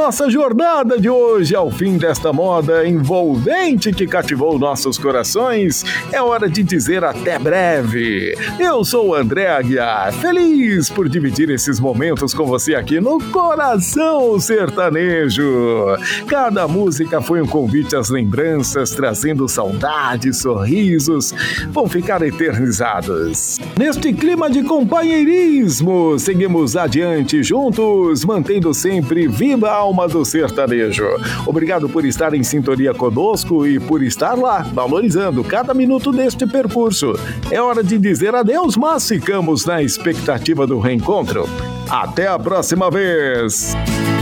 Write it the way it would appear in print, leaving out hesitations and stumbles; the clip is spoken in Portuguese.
nossa jornada de hoje ao fim desta moda envolvente que cativou nossos corações, é hora de dizer até breve. Eu sou o André Aguiar, feliz por dividir esses momentos com você aqui no Coração Sertanejo. Cada música foi um convite às lembranças, trazendo saudades, sorrisos, vão ficar eternizados. Neste clima de companheirismo, seguimos adiante juntos, mantendo sempre viva a alma do sertanejo. Obrigado por estar em sintonia conosco e por estar lá, valorizando cada minuto deste percurso. É hora de dizer adeus, mas ficamos na expectativa do reencontro. Até a próxima vez!